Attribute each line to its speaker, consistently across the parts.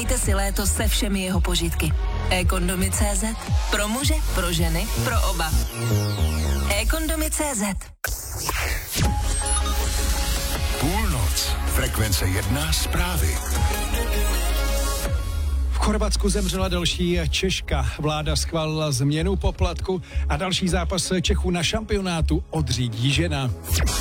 Speaker 1: Užívejte si léto se všemi jeho požitky. eKondomy.cz. Pro muže, pro ženy, pro oba. eKondomy.cz.
Speaker 2: Půlnoc. Frekvence 1 zprávy.
Speaker 3: V Chorvatsku zemřela další Češka. Vláda schválila změnu poplatku a další zápas Čechů na šampionátu odřídí žena.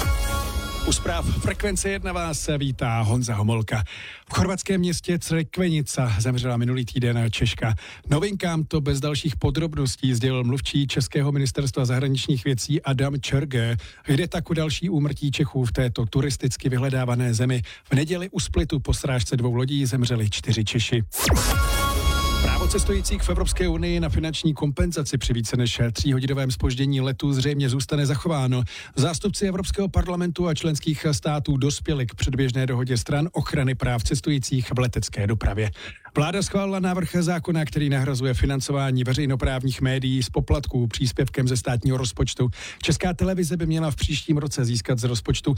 Speaker 3: U zpráv Frekvence 1 vás vítá Honza Homolka. V chorvatském městě Crikvenica zemřela minulý týden Češka. Novinkám to bez dalších podrobností sdělil mluvčí Českého ministerstva zahraničních věcí Adam Čerge. Jde tak o další úmrtí Čechů v této turisticky vyhledávané zemi. V neděli u Splitu po srážce 2 lodí zemřeli 4 Češi. Právo cestujících v Evropské unii na finanční kompenzaci při více než 3hodinovém zpoždění letu zřejmě zůstane zachováno. Zástupci Evropského parlamentu a členských států dospěli k předběžné dohodě stran ochrany práv cestujících v letecké dopravě. Vláda schválila návrh zákona, který nahrazuje financování veřejnoprávních médií z poplatků příspěvkem ze státního rozpočtu. Česká televize by měla v příštím roce získat z rozpočtu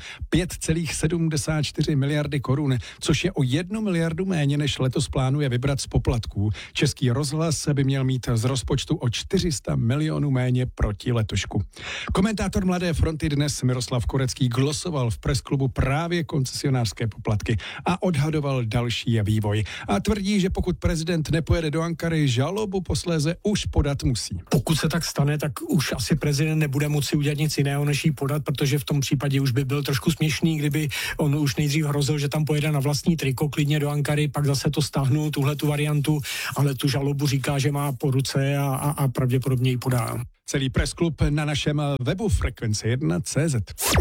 Speaker 3: 5,74 miliardy korun, což je o 1 miliardu méně, než letos plánuje vybrat z poplatků. Český rozhlas by měl mít z rozpočtu o 400 milionů méně proti letošku. Komentátor Mladé fronty Dnes Miroslav Korecký glosoval v presklubu právě koncesionářské poplatky a odhadoval další vývoj. A tvrdí, že pokud prezident nepojede do Ankary, žalobu posléze už podat musí.
Speaker 4: Pokud se tak stane, tak už asi prezident nebude moci udělat nic jiného, než ji podat, protože v tom případě už by byl trošku směšný, kdyby on už nejdřív hrozil, že tam pojede na vlastní triko klidně do Ankary, pak zase to stáhnul, tuhletu variantu, ale tu žalobu říká, že má po ruce a pravděpodobně ji podá.
Speaker 3: Celý pressklub na našem webu Frekvence1.cz.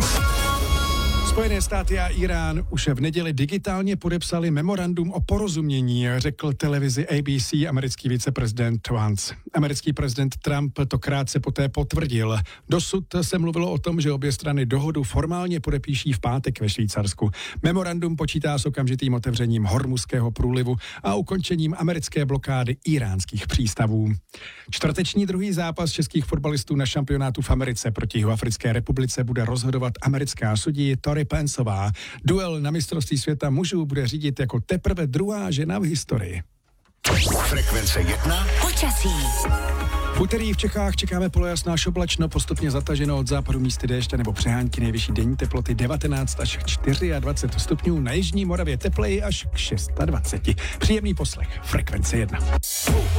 Speaker 3: Spojené státy a Irán už v neděli digitálně podepsali memorandum o porozumění, řekl televizi ABC americký viceprezident Vance. Americký prezident Trump to krátce poté potvrdil. Dosud se mluvilo o tom, že obě strany dohodu formálně podepíší v pátek ve Švýcarsku. Memorandum počítá s okamžitým otevřením Hormuzského průlivu a ukončením americké blokády iránských přístavů. Čtvrteční druhý zápas českých fotbalistů na šampionátu v Americe proti Jihoafrické republice bude rozhodovat americká sudí Tori Pensová. Duel na mistrovství světa mužů bude řídit jako teprve druhá žena v historii.
Speaker 2: Frekvence 1.
Speaker 1: Počasí.
Speaker 3: V úterý v Čechách čekáme polojasno až oblačno, postupně zataženo od západu místy déště nebo přehánky, nejvyšší denní teploty 19 až 24 stupňů, na jižní Moravě tepleji až k 26. Příjemný poslech. Frekvence 1.